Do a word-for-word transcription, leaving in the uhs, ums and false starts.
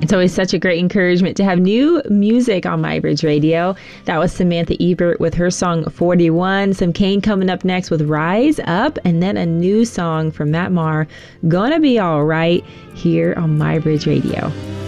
It's always such a great encouragement to have new music on MyBridge Radio. That was Samantha Ebert with her song forty-one. Some Kane coming up next with Rise Up, and then a new song from Matt Maher, Gonna Be All Right, here on MyBridge Radio.